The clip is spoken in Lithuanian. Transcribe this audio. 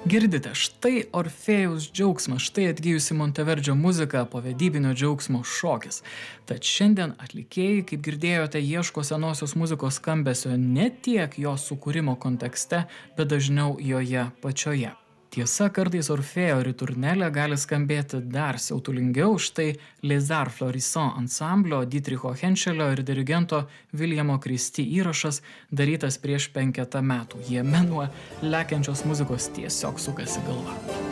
Girdite, štai Orfėjaus džiaugsmas, štai atgijusi Monteverdžio muzika, povedybinio džiaugsmo šokis. Tad šiandien atlikėjai, kaip girdėjote, ieško senosios muzikos skambesio ne tiek jos sukūrimo kontekste, bet dažniau joje pačioje. Tiesa, kartais Orfėjo riturnelė gali skambėti dar siautulingiau, štai Les Arts Florissants ansamblio Dietricho Henšelio ir dirigento Viljamo Kristi įrašas darytas prieš 5 metų. Jame nuo lekiančios muzikos tiesiog sukasi galva.